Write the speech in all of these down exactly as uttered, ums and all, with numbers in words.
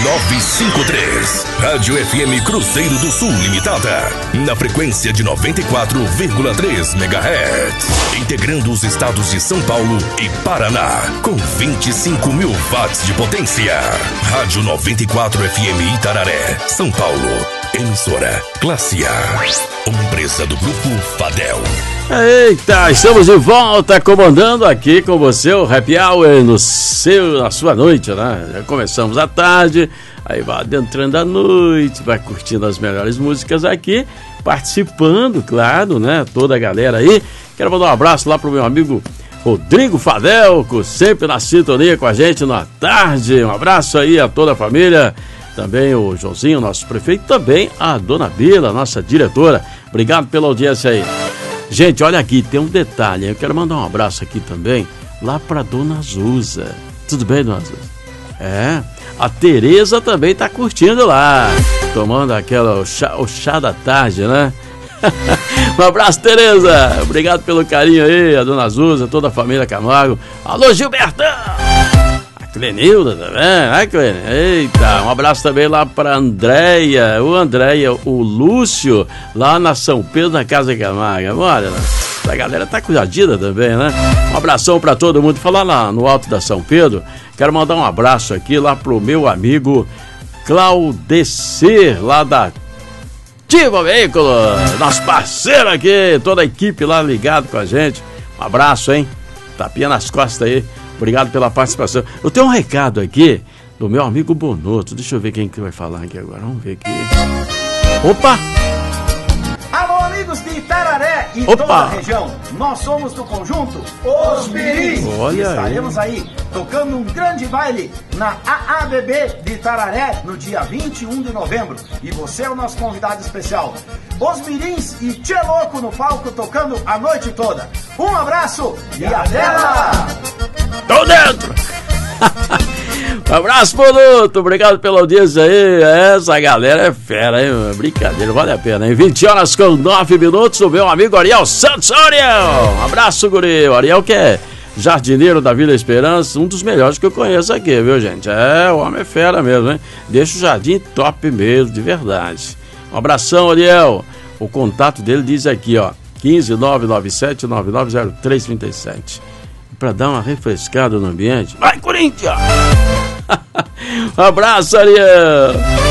novecentos e cinquenta e três. Rádio F M Cruzeiro do Sul Limitada. Na frequência de noventa e quatro vírgula três megahertz. Integrando os estados de São Paulo e Paraná. Com vinte e cinco mil watts de potência. Rádio noventa e quatro F M Itararé, São Paulo. Emissora Classe A. Uma empresa do Grupo Fadel. Eita, estamos de volta comandando aqui com você o Happy Hour no seu, na sua noite, né? Já começamos à tarde, aí vai adentrando a noite, vai curtindo as melhores músicas aqui, participando, claro, né? Toda a galera aí. Quero mandar um abraço lá pro meu amigo Rodrigo Fadelco, sempre na sintonia com a gente na tarde. Um abraço aí a toda a família. Também o Joãozinho, nosso prefeito, também a dona Bila, nossa diretora. Obrigado pela audiência aí. Gente, olha aqui, tem um detalhe. Eu quero mandar um abraço aqui também, lá pra dona Zuza. Tudo bem, dona Zuza? É, a Tereza também tá curtindo lá, tomando aquela, o chá, o chá da tarde, né? Um abraço, Tereza. Obrigado pelo carinho aí, a dona Zuza, toda a família Camargo. Alô, Gilbertão! Clenilda também, né, Clen? Eita, um abraço também lá pra Andréia, o Andréia, o Lúcio, lá na São Pedro, na Casa Camargo. Olha, a galera tá cuidadinha também, né? Um abração pra todo mundo. Falar lá no alto da São Pedro, quero mandar um abraço aqui lá pro meu amigo Claudecer, lá da Ativa Veículo, nosso parceiro aqui, toda a equipe lá ligado com a gente. Um abraço, hein? Tapinha nas costas aí. Obrigado pela participação. Eu tenho um recado aqui do meu amigo Bonotto. Deixa eu ver quem que vai falar aqui agora. Vamos ver aqui. Opa! Alô, amigos de Itararé e Opa! toda a região. Nós somos do conjunto Os Mirins. Olha, estaremos aí. aí tocando um grande baile na A A B B de Itararé no dia vinte e um de novembro. E você é o nosso convidado especial. Os Mirins e Tchê Louco no palco tocando a noite toda. Um abraço e até lá! Tô dentro! Um abraço, Bonotto. Obrigado pela audiência aí. Essa galera é fera, hein? Brincadeira, vale a pena, hein? vinte horas com nove minutos. O meu amigo Ariel Santos. Ariel! Um abraço, guri. O Ariel que é jardineiro da Vila Esperança, um dos melhores que eu conheço aqui, viu, gente? É, o homem é fera mesmo, hein? Deixa o jardim top mesmo, de verdade. Um abração, Ariel. O contato dele diz aqui, ó, quinze nove nove sete nove nove zero três três sete. Pra dar uma refrescada no ambiente. Vai, Corinthians! Um abraço, Ariel!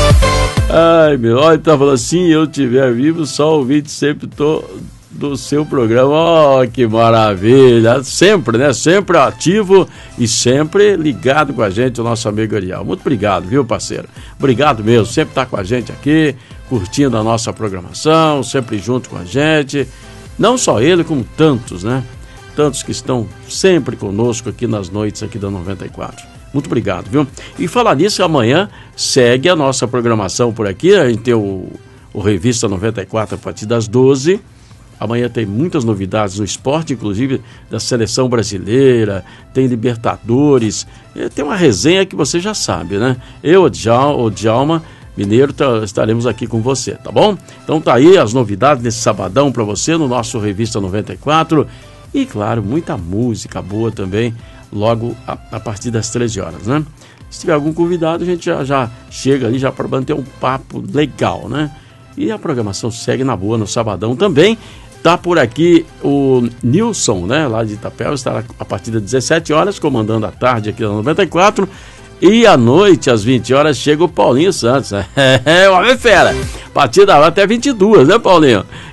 Ai, meu, olha, tá falando assim, eu estiver vivo, só ouvinte sempre tô do seu programa. Oh, que maravilha! Sempre, né? Sempre ativo e sempre ligado com a gente, o nosso amigo Ariel. Muito obrigado, viu, parceiro? Obrigado mesmo, sempre tá com a gente aqui, curtindo a nossa programação, sempre junto com a gente. Não só ele, como tantos, né? Tantos que estão sempre conosco aqui nas noites aqui da noventa e quatro. Muito obrigado, viu? E falar nisso, amanhã segue a nossa programação por aqui. A gente tem o, o Revista noventa e quatro a partir das doze. Amanhã tem muitas novidades no esporte, inclusive da seleção brasileira, tem Libertadores. Tem uma resenha que você já sabe, né? Eu, o Djalma Mineiro, tá, estaremos aqui com você, tá bom? Então tá aí as novidades desse sabadão para você no nosso Revista noventa e quatro. E, claro, muita música boa também, logo a, a partir das treze horas, né? Se tiver algum convidado, a gente já, já chega ali já para manter um papo legal, né? E a programação segue na boa no sabadão também. Tá por aqui o Nilson, né? Lá de Itapeva, estará a partir das dezessete horas, comandando a tarde aqui na noventa e quatro. E à noite, às vinte horas, chega o Paulinho Santos, né? É, homem fera. Partida lá até vinte e duas, né, Paulinho?